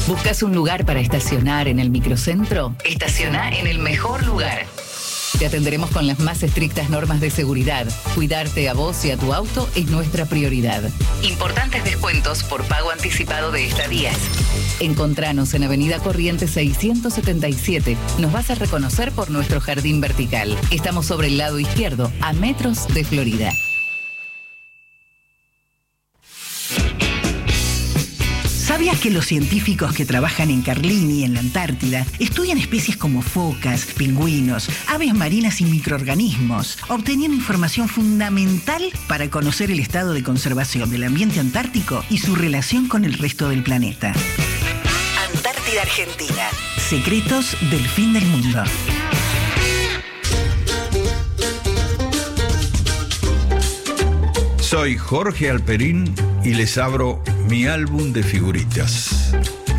¿Buscas un lugar para estacionar en el microcentro? Estaciona en el mejor lugar. Te atenderemos con las más estrictas normas de seguridad. Cuidarte a vos y a tu auto es nuestra prioridad. Importantes descuentos por pago anticipado de estadías. Encontranos en Avenida Corrientes 677. Nos vas a reconocer por nuestro jardín vertical. Estamos sobre el lado izquierdo, a metros de Florida. ¿Sabías que los científicos que trabajan en Carlini, en la Antártida, estudian especies como focas, pingüinos, aves marinas y microorganismos, obteniendo información fundamental para conocer el estado de conservación del ambiente antártico y su relación con el resto del planeta? Antártida Argentina. Secretos del fin del mundo. Soy Jorge Alperín y les abro mi álbum de figuritas.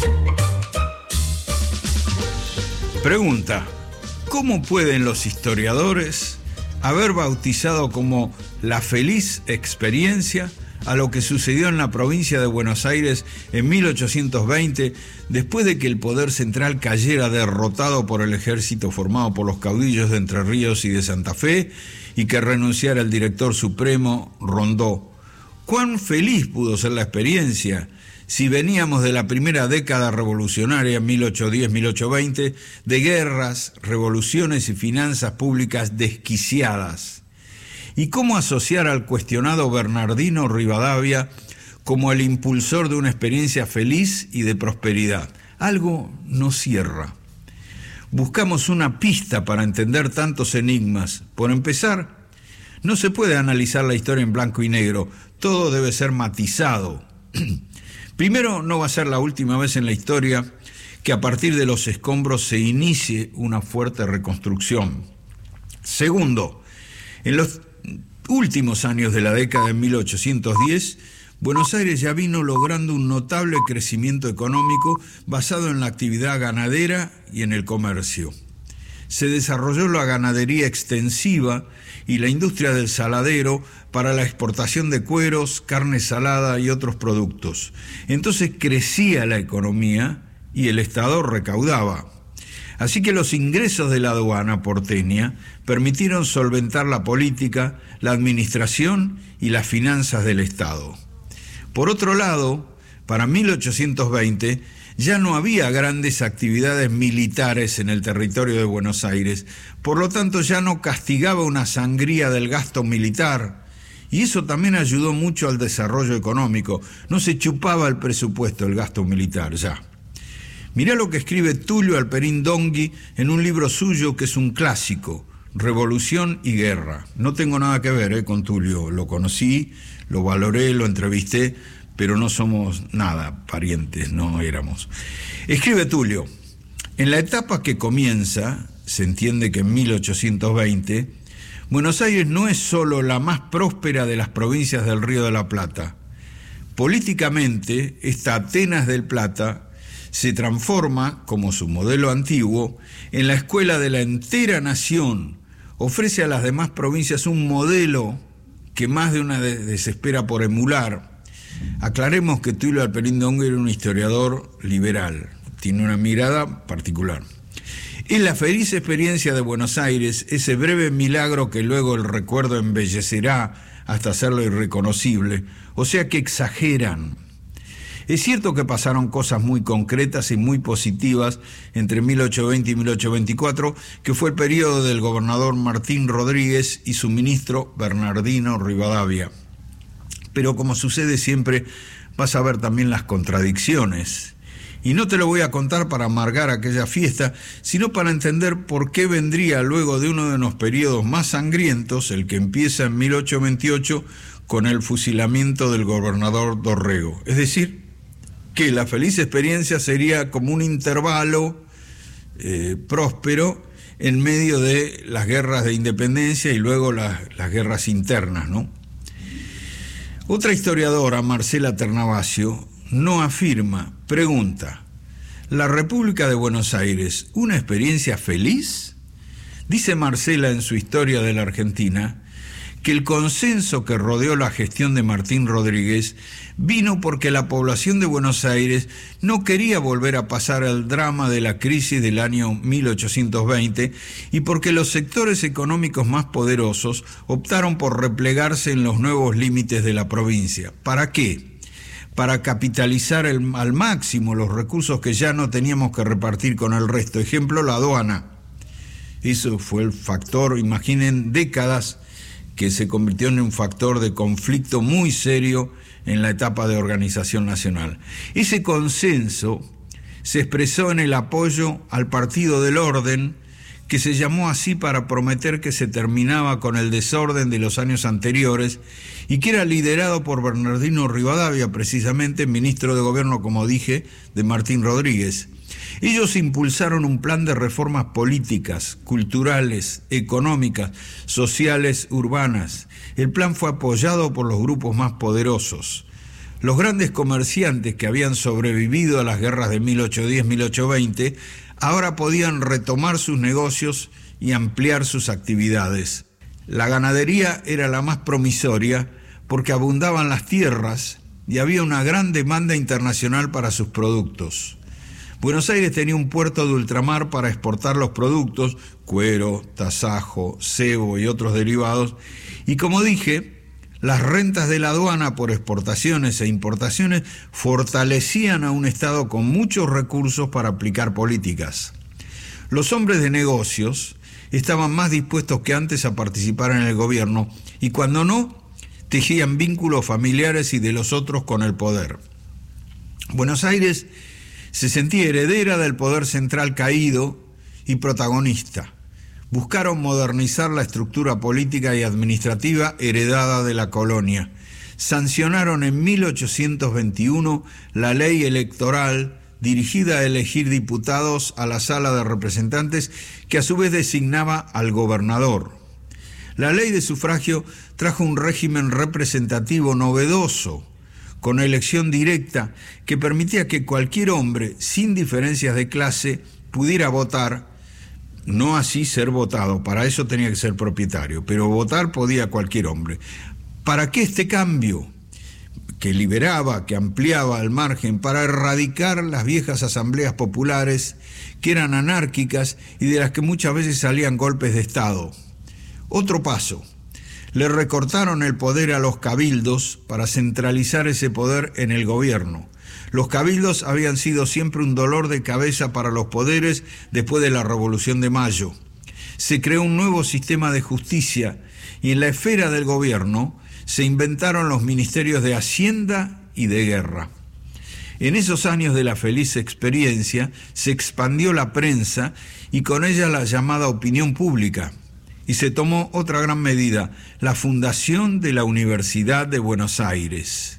Pregunta: ¿cómo pueden los historiadores haber bautizado como la feliz experiencia a lo que sucedió en la provincia de Buenos Aires en 1820, después de que el poder central cayera derrotado por el ejército formado por los caudillos de Entre Ríos y de Santa Fe, y que renunciara el director supremo Rondó? ¿Cuán feliz pudo ser la experiencia si veníamos de la primera década revolucionaria, 1810-1820, de guerras, revoluciones y finanzas públicas desquiciadas? ¿Y cómo asociar al cuestionado Bernardino Rivadavia como el impulsor de una experiencia feliz y de prosperidad? Algo no cierra. Buscamos una pista para entender tantos enigmas. Por empezar, no se puede analizar la historia en blanco y negro. Todo debe ser matizado. Primero, no va a ser la última vez en la historia que a partir de los escombros se inicie una fuerte reconstrucción. Segundo, en los últimos años de la década de 1810, Buenos Aires ya vino logrando un notable crecimiento económico basado en la actividad ganadera y en el comercio. Se desarrolló la ganadería extensiva y la industria del saladero para la exportación de cueros, carne salada y otros productos. Entonces crecía la economía y el Estado recaudaba. Así que los ingresos de la aduana porteña permitieron solventar la política, la administración y las finanzas del Estado. Por otro lado, para 1820 ya no había grandes actividades militares en el territorio de Buenos Aires, por lo tanto ya no castigaba una sangría del gasto militar, y eso también ayudó mucho al desarrollo económico. No se chupaba el presupuesto, el gasto militar ya. Mirá lo que escribe Tulio Alperín Dongui en un libro suyo que es un clásico, Revolución y Guerra. No tengo nada que ver con Tulio, lo conocí, lo valoré, lo entrevisté, pero no somos nada parientes, no éramos. Escribe Tulio: en la etapa que comienza, se entiende que en 1820, Buenos Aires no es solo la más próspera de las provincias del Río de la Plata. Políticamente, esta Atenas del Plata se transforma, como su modelo antiguo, en la escuela de la entera nación. Ofrece a las demás provincias un modelo que más de una desespera por emular. Aclaremos que Tulio Alperín Dongui era un historiador liberal, tiene una mirada particular. Es la feliz experiencia de Buenos Aires, ese breve milagro que luego el recuerdo embellecerá hasta hacerlo irreconocible, o sea que exageran. Es cierto que pasaron cosas muy concretas y muy positivas entre 1820 y 1824, que fue el periodo del gobernador Martín Rodríguez y su ministro Bernardino Rivadavia. Pero como sucede siempre, vas a ver también las contradicciones. Y no te lo voy a contar para amargar aquella fiesta, sino para entender por qué vendría luego de uno de los periodos más sangrientos, el que empieza en 1828, con el fusilamiento del gobernador Dorrego. Es decir, que la feliz experiencia sería como un intervalo próspero en medio de las guerras de independencia y luego las guerras internas, ¿no? Otra historiadora, Marcela Ternavasio, no afirma, pregunta: ¿la República de Buenos Aires una experiencia feliz? Dice Marcela en su Historia de la Argentina que el consenso que rodeó la gestión de Martín Rodríguez vino porque la población de Buenos Aires no quería volver a pasar el drama de la crisis del año 1820 y porque los sectores económicos más poderosos optaron por replegarse en los nuevos límites de la provincia. ¿Para qué? Para capitalizar al máximo los recursos que ya no teníamos que repartir con el resto. Ejemplo, la aduana. Eso fue el factor, imaginen, décadas que se convirtió en un factor de conflicto muy serio en la etapa de organización nacional. Ese consenso se expresó en el apoyo al Partido del Orden, que se llamó así para prometer que se terminaba con el desorden de los años anteriores y que era liderado por Bernardino Rivadavia, precisamente ministro de Gobierno, como dije, de Martín Rodríguez. Ellos impulsaron un plan de reformas políticas, culturales, económicas, sociales, urbanas. El plan fue apoyado por los grupos más poderosos. Los grandes comerciantes que habían sobrevivido a las guerras de 1810-1820 ahora podían retomar sus negocios y ampliar sus actividades. La ganadería era la más promisoria porque abundaban las tierras y había una gran demanda internacional para sus productos. Buenos Aires tenía un puerto de ultramar para exportar los productos, cuero, tasajo, cebo y otros derivados, y como dije, las rentas de la aduana por exportaciones e importaciones fortalecían a un Estado con muchos recursos para aplicar políticas. Los hombres de negocios estaban más dispuestos que antes a participar en el gobierno y cuando no, tejían vínculos familiares y de los otros con el poder. Buenos Aires se sentía heredera del poder central caído y protagonista. Buscaron modernizar la estructura política y administrativa heredada de la colonia. Sancionaron en 1821 la ley electoral dirigida a elegir diputados a la Sala de Representantes, que a su vez designaba al gobernador. La ley de sufragio trajo un régimen representativo novedoso, con elección directa, que permitía que cualquier hombre, sin diferencias de clase, pudiera votar, no así ser votado, para eso tenía que ser propietario, pero votar podía cualquier hombre. ¿Para qué este cambio? Que liberaba, que ampliaba el margen para erradicar las viejas asambleas populares, que eran anárquicas y de las que muchas veces salían golpes de Estado. Otro paso. Le recortaron el poder a los cabildos para centralizar ese poder en el gobierno. Los cabildos habían sido siempre un dolor de cabeza para los poderes después de la Revolución de Mayo. Se creó un nuevo sistema de justicia y en la esfera del gobierno se inventaron los ministerios de Hacienda y de Guerra. En esos años de la feliz experiencia se expandió la prensa y con ella la llamada opinión pública. Y se tomó otra gran medida, la fundación de la Universidad de Buenos Aires.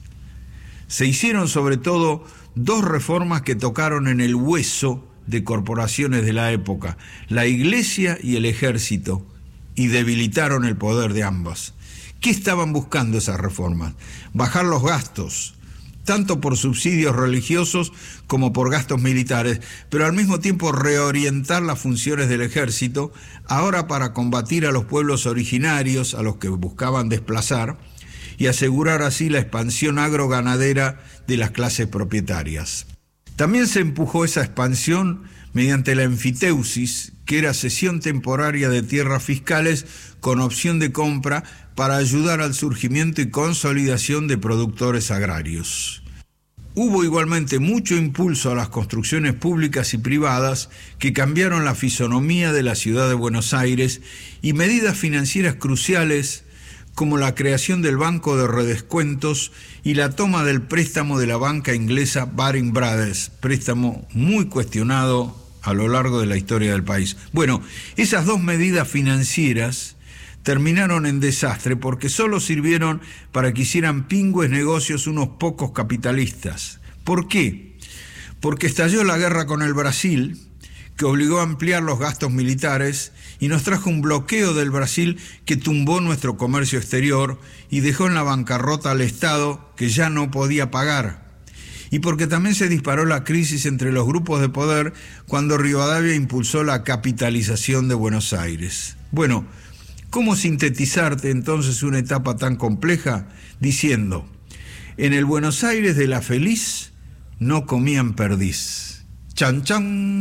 Se hicieron sobre todo dos reformas que tocaron en el hueso de corporaciones de la época, la Iglesia y el Ejército, y debilitaron el poder de ambas. ¿Qué estaban buscando esas reformas? Bajar los gastos, tanto por subsidios religiosos como por gastos militares, pero al mismo tiempo reorientar las funciones del ejército, ahora para combatir a los pueblos originarios, a los que buscaban desplazar, y asegurar así la expansión agroganadera de las clases propietarias. También se empujó esa expansión mediante la enfiteusis, que era cesión temporaria de tierras fiscales con opción de compra para ayudar al surgimiento y consolidación de productores agrarios. Hubo igualmente mucho impulso a las construcciones públicas y privadas que cambiaron la fisonomía de la ciudad de Buenos Aires y medidas financieras cruciales como la creación del Banco de Redescuentos y la toma del préstamo de la banca inglesa Baring Brothers, préstamo muy cuestionado a lo largo de la historia del país. Bueno, esas dos medidas financieras terminaron en desastre porque solo sirvieron para que hicieran pingües negocios unos pocos capitalistas. ¿Por qué? Porque estalló la guerra con el Brasil, que obligó a ampliar los gastos militares y nos trajo un bloqueo del Brasil que tumbó nuestro comercio exterior y dejó en la bancarrota al Estado, que ya no podía pagar. Y porque también se disparó la crisis entre los grupos de poder cuando Rivadavia impulsó la capitalización de Buenos Aires. Bueno, ¿Cómo sintetizarte entonces una etapa tan compleja? Diciendo, en el Buenos Aires de la feliz no comían perdiz. Chan, chan.